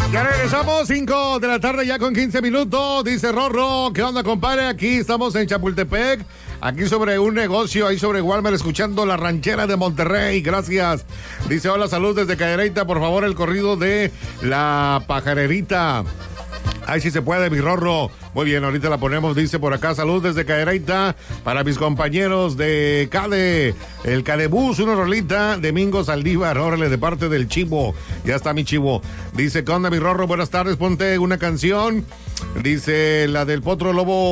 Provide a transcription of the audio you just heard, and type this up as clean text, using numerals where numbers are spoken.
Ya regresamos, 5 de la tarde ya con 15 minutos. Dice Rorro, ¿qué onda, compadre? Aquí estamos en Chapultepec, aquí sobre un negocio, ahí sobre Walmart, escuchando La Ranchera de Monterrey. Gracias. Dice, hola, salud desde Cadereyta, por favor, el corrido de La Pajarerita. Ay, si se puede, mi Rorro. Muy bien, ahorita la ponemos, dice por acá, salud desde Cadereyta, para mis compañeros de CADE, el Cadebús, una rolita de Mingo Saldívar, órale, de parte del Chivo, ya está mi Chivo. Dice, ¿qué onda, mi Rorro? Buenas tardes, ponte una canción, dice, la del Potro Lobo